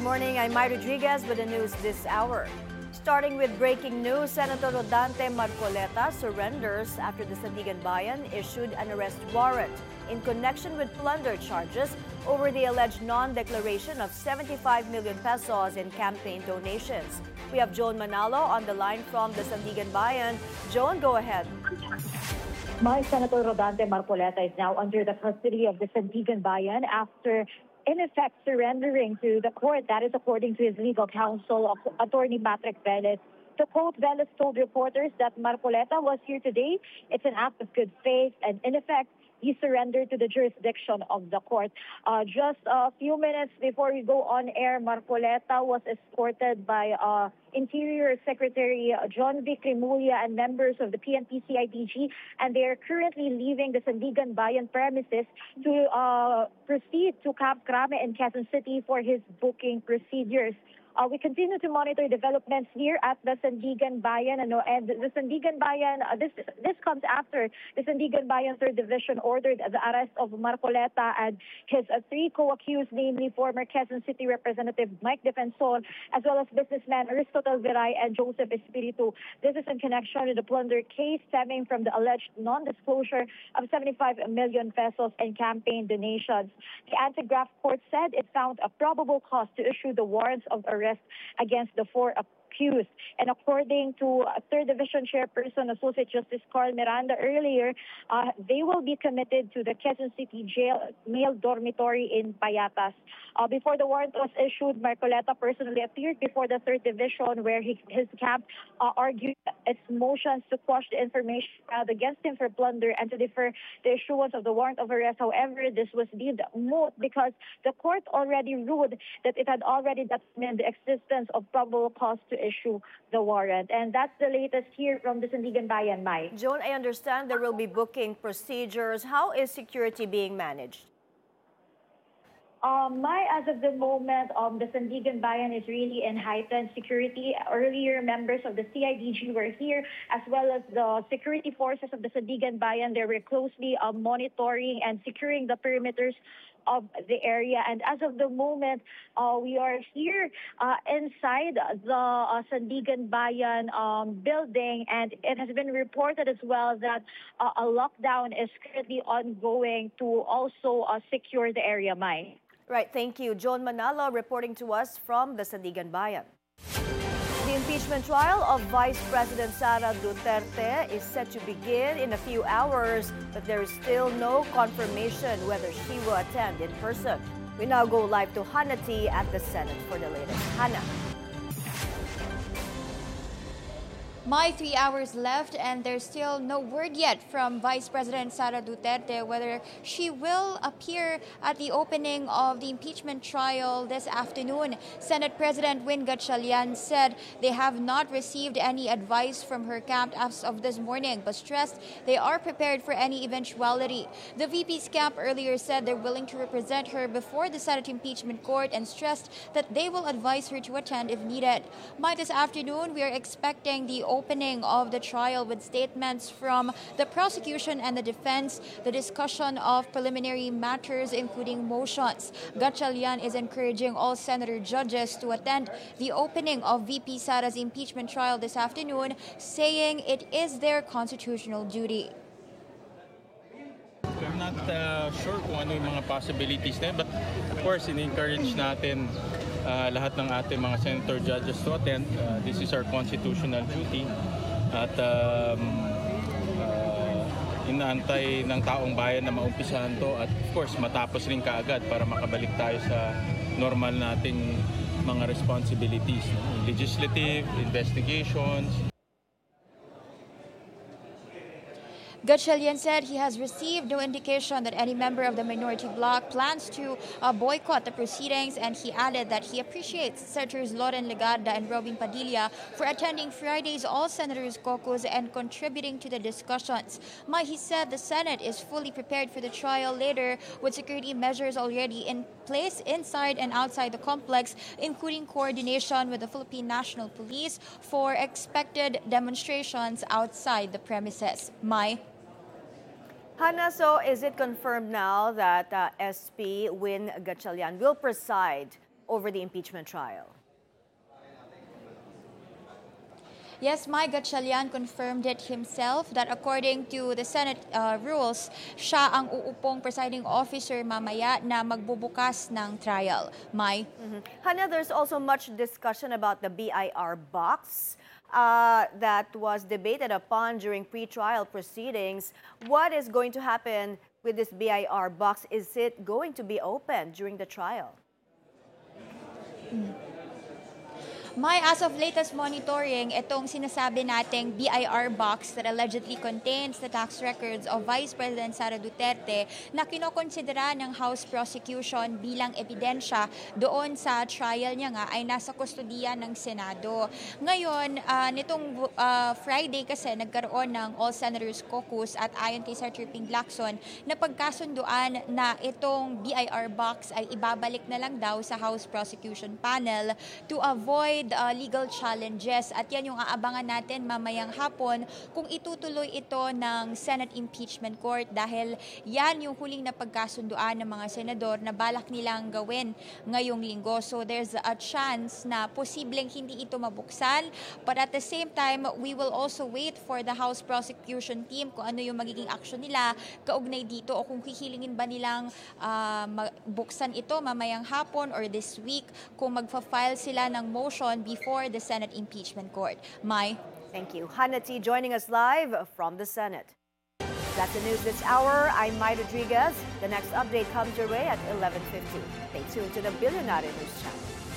morning. I'm Mai Rodriguez with the news this hour. Starting with breaking news, Senator Rodante Marcoleta surrenders after the Sandigan Bayan issued an arrest warrant in connection with plunder charges over the alleged non-declaration of 75 million pesos in campaign donations. We have Joan Manalo on the line from the Sandigan Bayan. Joan, go ahead. My Senator Rodante Marcoleta is now under the custody of the Sandigan Bayan after, in effect, surrendering to the court. That is according to his legal counsel, Attorney Patrick Velez. To quote, Velez told reporters that Marcoleta was here today. It's an act of good faith, and in effect, he surrendered to the jurisdiction of the court. Just a few minutes before we go on air, Marcoleta was escorted by Interior Secretary John V. Crimulla and members of the PNP-CIDG, and they are currently leaving the Sandigan Bayan premises to proceed to Camp Crame in Quezon City for his booking procedures. We continue to monitor developments here at the Sandigan Bayan, and the Sandigan Bayan, this comes after the Sandigan Bayan 3rd Division ordered the arrest of Marcoleta and his three co-accused, namely former Quezon City Representative Mike Defensor, as well as businessmen Aristotle Viray and Joseph Espiritu. This is in connection with the plunder case stemming from the alleged non-disclosure of 75 million pesos in campaign donations. The anti-graft court said it found a probable cause to issue the warrants of arrest against the four accused. And according to 3rd Division Chairperson Associate Justice Carl Miranda earlier, they will be committed to the Quezon City Jail male dormitory in Payatas. Before the warrant was issued, Marcoleta personally appeared before the 3rd Division, where his camp argued its motions to quash the information filed against him for plunder and to defer the issuance of the warrant of arrest. However, this was deemed moot because the court already ruled that it had already determined the existence of probable cause to issue the warrant. And that's the latest here from the Sandigan Bayan, Mai. Joan, I understand there will be booking procedures. How is security being managed? As of the moment, the Sandigan Bayan is really in heightened security. Earlier, members of the CIDG were here, as well as the security forces of the Sandigan Bayan. They were closely monitoring and securing the perimeters of the area. And as of the moment, we are here inside the Sandigan Bayan building, and it has been reported as well that a lockdown is currently ongoing to also secure the area, Mai. Right, thank you. Joan Manalo reporting to us from the Sandigan Bayan. The impeachment trial of Vice President Sara Duterte is set to begin in a few hours, but there is still no confirmation whether she will attend in person. We now go live to Hannah T at the Senate for the latest. Hannah. My 3 hours left, and there's still no word yet from Vice President Sara Duterte whether she will appear at the opening of the impeachment trial this afternoon. Senate President Win Gatchalian said they have not received any advice from her camp as of this morning, but stressed they are prepared for any eventuality. The VP's camp earlier said they're willing to represent her before the Senate impeachment court and stressed that they will advise her to attend if needed. This afternoon, we are expecting the opening of the trial with statements from the prosecution and the defense, the discussion of preliminary matters, including motions. Gatchalian is encouraging all senator judges to attend the opening of VP Sara's impeachment trial this afternoon, saying it is their constitutional duty. I'm not sure kung ano yung mga possibilities na yun, but of course, in-encourage natin lahat ng ating mga senator judges to attend. This is our constitutional duty at inaantay ng taong bayan na maumpisahan to at of course matapos rin kaagad para makabalik tayo sa normal nating mga responsibilities, legislative, investigations. Gatchalian said he has received no indication that any member of the minority bloc plans to boycott the proceedings, and he added that he appreciates Senators Loren Legarda and Robin Padilla for attending Friday's All Senators Caucus and contributing to the discussions. He said the Senate is fully prepared for the trial later, with security measures already in place inside and outside the complex, including coordination with the Philippine National Police for expected demonstrations outside the premises. Hannah, so is it confirmed now that SP Win Gatchalian will preside over the impeachment trial. Yes, Mike Gatchalian confirmed it himself that according to the Senate rules, siya ang uupong presiding officer mamaya na magbubukas ng trial. Mai? Hannah, there's also much discussion about the BIR box that was debated upon during pre-trial proceedings. What is going to happen with this BIR box? Is it going to be open during the trial? May as of latest monitoring, itong sinasabi nating BIR box that allegedly contains the tax records of Vice President Sara Duterte na kinokonsidera ng House prosecution bilang ebidensya doon sa trial niya nga ay nasa kustodiya ng Senado. Ngayon, nitong Friday kasi nagkaroon ng All Senators Caucus at ayon kay Senator Ping Lacson na pagkasunduan na itong BIR box ay ibabalik na lang daw sa House Prosecution Panel to avoid legal challenges at yan yung aabangan natin mamayang hapon kung itutuloy ito ng Senate Impeachment Court dahil yan yung huling na pagkasunduan ng mga senador na balak nilang gawin ngayong linggo. So there's a chance na posibleng hindi ito mabuksan, but at the same time we will also wait for the House Prosecution Team kung ano yung magiging action nila kaugnay dito o kung hihilingin ba nilang buksan ito mamayang hapon or this week kung magfa-file sila ng motion before the Senate Impeachment Court. Mai? Thank you. Hannah T. joining us live from the Senate. That's the news this hour. I'm Mai Rodriguez. The next update comes your way at 11:50. Stay tuned to the Billionaire News Channel.